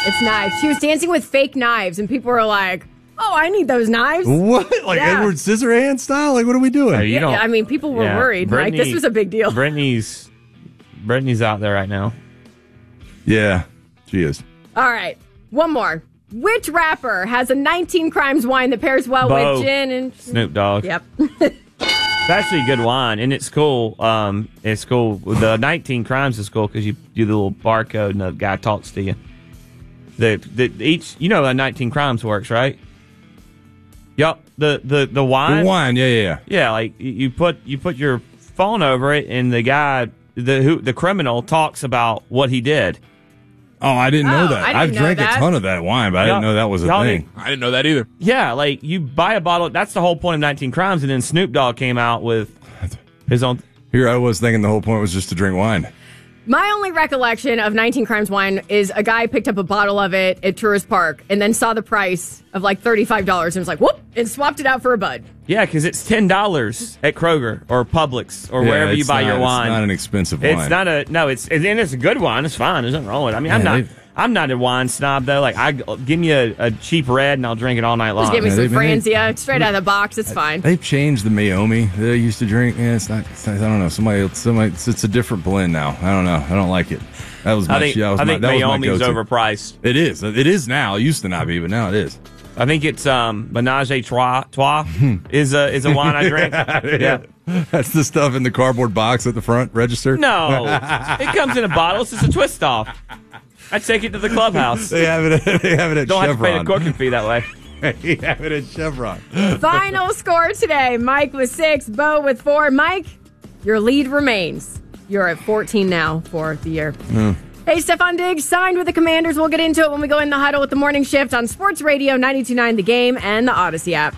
It's knives. She was dancing with fake knives, and people were like, "Oh, I need those knives." What? Like Edward Scissorhands style? Like, what are we doing? I mean, people were worried. Like, this was a big deal. Brittany's out there right now. Yeah, she is. All right, one more. Which rapper has a 19 Crimes wine that pairs well with gin and Snoop Dogg? Yep. It's actually a good wine, and it's cool. It's cool. The 19 Crimes is cool because you do the little barcode, and the guy talks to you. Each, you know how 19 Crimes works, right? Yup. The wine. The wine, yeah. Yeah, like you put your phone over it, and the guy, the criminal, talks about what he did. Oh, I didn't know that. I've drank a ton of that wine, but I didn't know that was a thing. I didn't know that either. Yeah, like you buy a bottle. That's the whole point of 19 Crimes, and then Snoop Dogg came out with his own. Here I was thinking the whole point was just to drink wine. My only recollection of 19 Crimes wine is a guy picked up a bottle of it at Tourist Park and then saw the price of like $35 and was like, whoop, and swapped it out for a bud. Yeah, because it's $10 at Kroger or Publix or wherever you buy your wine. It's not an expensive wine. It's not it's a good wine. It's fine. There's nothing wrong with it. I mean, I'm not a wine snob though. Like, give me a cheap red and I'll drink it all night long. Just give me some Franzia straight out of the box. It's fine. They've changed the Meiomi that I used to drink. Yeah, it's not. I don't know. Somebody. It's a different blend now. I don't know. I don't like it. That was my. I think Meiomi's overpriced. It is. It is now. It used to not be, but now it is. I think it's Menage a Trois is a wine I drink. Yeah. That's the stuff in the cardboard box at the front register? No. It comes in a bottle. It's just a twist off. I take it to the clubhouse. They have it at Chevron. Don't have to pay the corking fee that way. They have it at Chevron. Final score today. Mike with 6, Bo with 4. Mike, your lead remains. You're at 14 now for the year. Hey, Stefon Diggs signed with the Commanders. We'll get into it when we go in the huddle with the morning shift on Sports Radio 92.9 The Game and the Odyssey app.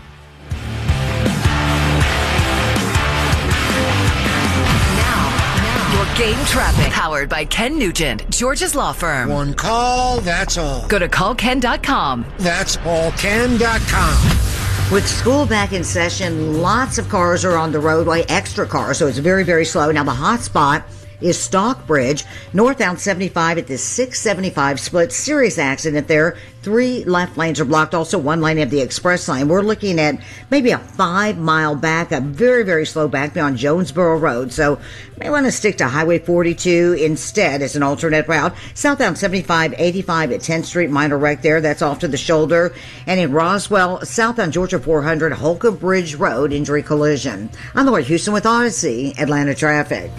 Game traffic, powered by Ken Nugent, George's law firm. One call, that's all. Go to callken.com. That's allken.com. With school back in session, lots of cars are on the roadway, extra cars, so it's very, very slow. Now, the hot spot is Stockbridge, northbound 75 at the 675 split. Serious accident there. 3 left lanes are blocked. Also, 1 lane of the express lane. We're looking at maybe a 5-mile backup. Very, very slow back beyond Jonesboro Road. So, may want to stick to Highway 42 instead as an alternate route. Southbound 75, 85 at 10th Street. Minor wreck there. That's off to the shoulder. And in Roswell, southbound Georgia 400, Holcomb Bridge Road, injury collision. I'm Lori Houston with Odyssey, Atlanta traffic.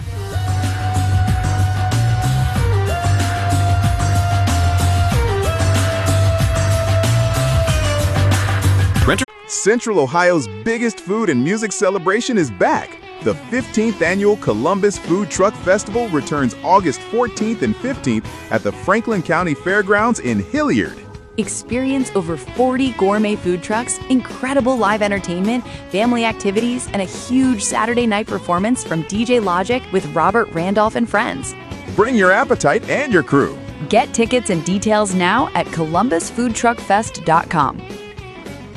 Central Ohio's biggest food and music celebration is back. The 15th annual Columbus Food Truck Festival returns August 14th and 15th at the Franklin County Fairgrounds in Hilliard. Experience over 40 gourmet food trucks, incredible live entertainment, family activities, and a huge Saturday night performance from DJ Logic with Robert Randolph and friends. Bring your appetite and your crew. Get tickets and details now at columbusfoodtruckfest.com.